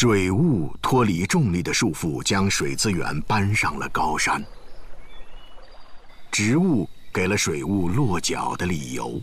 水雾脱离重力的束缚，将水资源搬上了高山。植物给了水雾落脚的理由。